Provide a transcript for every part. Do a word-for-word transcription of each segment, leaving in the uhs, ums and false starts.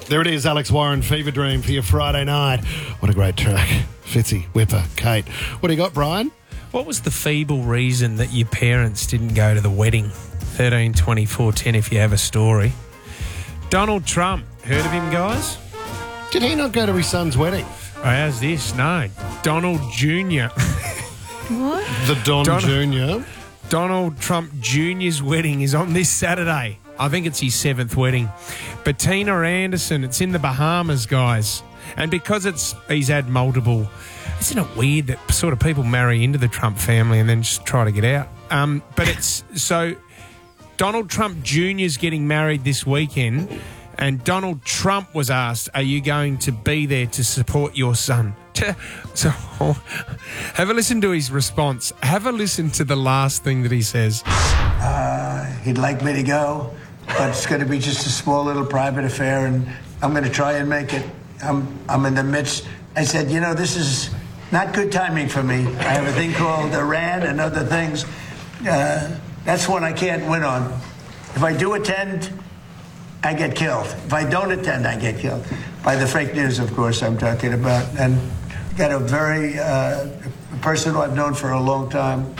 There it is, Alex Warren, Fever Dream for your Friday night. What a great track. Fitzy, Whipper, Kate. What do you got, Brian? What was the feeble reason that your parents didn't go to the wedding? thirteen twenty-four ten if you have a story. Donald Trump. Heard of him, guys? Did he not go to his son's wedding? Oh, how's this? No. Donald Junior What? The Don Donald- Junior Donald Trump Junior's wedding is on this Saturday. I think it's his seventh wedding. Bettina Anderson. It's in the Bahamas, guys. And because it's he's had multiple... Isn't it weird that sort of people marry into the Trump family and then just try to get out? Um, but it's... So Donald Trump Junior's getting married this weekend, and Donald Trump was asked, are you going to be there to support your son? So have a listen to his response. Have a listen to the last thing that he says. Uh, he'd like me to go, but it's going to be just a small little private affair, and I'm going to try and make it. I'm, I'm in the midst. I said, you know, this is not good timing for me. I have a thing called Iran and other things. Uh, that's one I can't win on. If I do attend, I get killed. If I don't attend, I get killed. By the fake news, of course, I'm talking about. And got a very uh, a person who I've known for a long time.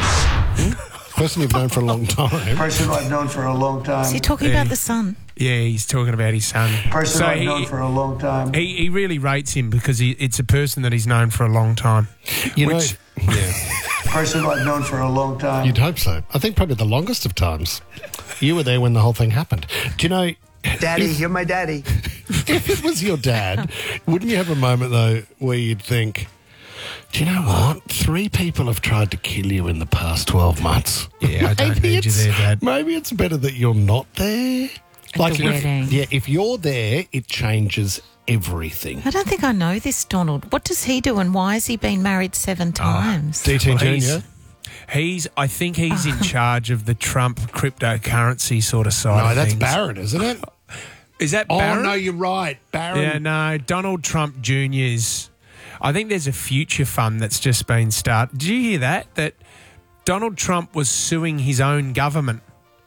Person you've known for a long time. Person who I've known for a long time. Is he talking Yeah. about the son? Yeah, he's talking about his son. Person So who I've he- known for a long time. He, he really rates him because he, it's a person that he's known for a long time. You Which- know, yeah, Person who I've known for a long time. you'd hope so. I think probably the longest of times. You were there when the whole thing happened. Do you know... Daddy, if- you're my daddy. If it was your dad, wouldn't you have a moment, though, where you'd think, do you know what? Three people have tried to kill you in the past twelve months. Yeah, I don't need you it's- there, Dad. Maybe it's better that you're not there. At the if, wedding. Yeah, if you're there, it changes everything. I don't think I know this, Donald. What does he do and why has he been married seven times? D T Well, Junior he's- He's, I think he's in charge of the Trump cryptocurrency sort of side No, of that's things. Barron, isn't it? Is that Oh, Barron? no, you're right. Barron. Yeah, no, Donald Trump Junior's. I think there's a future fund that's just been started. Did you hear that? That Donald Trump was suing his own government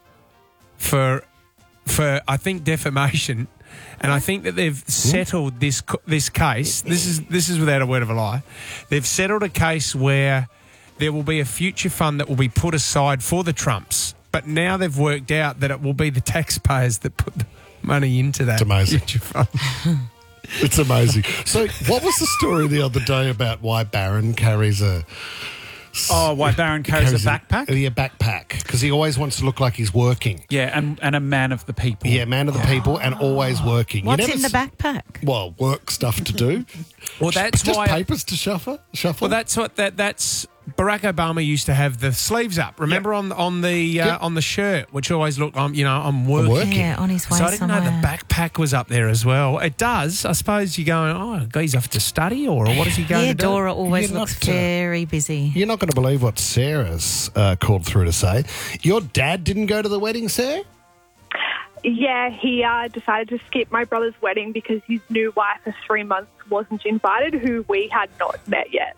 for, for I think, defamation. And I think that they've settled this co- this case. This is this is without a word of a lie. They've settled a case where there will be a future fund that will be put aside for the Trumps. But now they've worked out that it will be the taxpayers that put the money into that It's amazing. future fund. It's amazing. So, what was the story the other day about why Barron carries a... Oh, why Barron carries, a a- backpack? Yeah, backpack. Because he always wants to look like he's working. Yeah, and, and a man of the people. Yeah, man of the people and always working. You What's never in the s- backpack? Well, work stuff to do. Well, that's Just why. papers to shuffle. Shuffle. Well, that's what that that's. Barack Obama used to have the sleeves up. Remember on on the uh, Yep. on the shirt, which always looked, um, you know, I'm working. working. Yeah, on his way So I didn't somewhere. know the backpack was up there as well. It does. I suppose you're going, oh, he's off to study, or what is he going Yeah, to do? Dora always You're looks not, uh, very busy. You're not going to believe what Sarah's uh, called through to say. Your dad didn't go to the wedding, Sarah? Yeah, he uh, decided to skip my brother's wedding because his new wife of three months wasn't invited, who we had not met yet.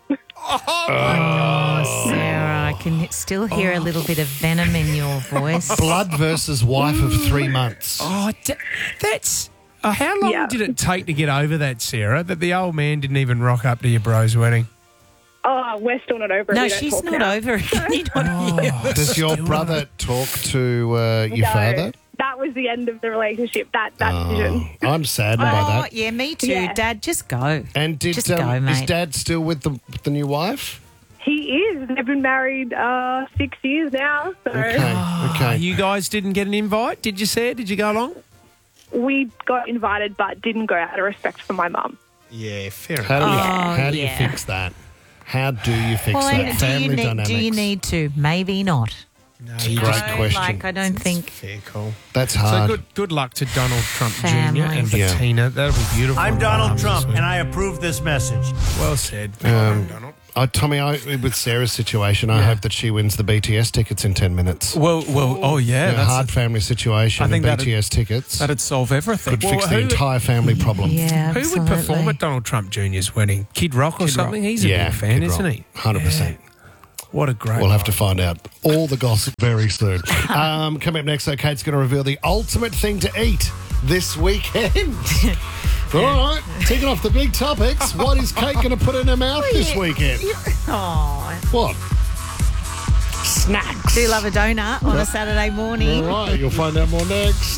Oh, Sarah, I can still hear a little bit of venom in your voice. Blood versus wife of three months. Oh, d- that's. Uh, how long Yeah. did it take to get over that, Sarah? That the old man didn't even rock up to your bro's wedding? Oh, we're still not over it. No, We don't she's talk not now. over it. Can you not hear? Does your brother talk to uh, your No, father? that was the end of the relationship, that, that Oh, decision. I'm saddened by Oh, that. yeah, me too. Yeah. Dad, just go. And did Just um, go, is mate. Dad still with the the new wife? He is. They've been married uh, six years now. So Okay, Oh, okay. you guys didn't get an invite? Did you see it? Did you go along? we got invited but didn't go out of respect for my mum. Yeah, fair How do you, Oh, how do you yeah. fix that? How do you fix Well, that? and do Family you, need, dynamics. do you need to? Maybe not. No, It's a you great just- question. Like, I don't think... Fair call. That's So hard. good good luck to Donald Trump Junior and Families. Yeah. Bettina. That'll be beautiful. I'm on Donald Bahamas Trump, this week. and I approve this message. Well said. Um, Donald. Uh, Tommy, I, with Sarah's situation, I hope that she wins the B T S tickets in ten minutes. Well, well, oh yeah, Yeah, that's hard family situation I think and that'd- B T S tickets That'd solve everything. could fix the who- entire family problem. Yeah, Who would perform absolutely. at Donald Trump Junior's wedding? Kid Rock or Kid something? Rock. He's a Yeah, big fan, Kid isn't Rock. he? one hundred percent. Yeah. What a great We'll have to guy. find out all the gossip very soon. um, coming up next, though, Kate's going to reveal the ultimate thing to eat this weekend. All right, taking off the big topics. What is Kate going to put in her mouth this weekend? Oh, What? Snacks. do love a donut on a Saturday morning. All right, you'll find out more next.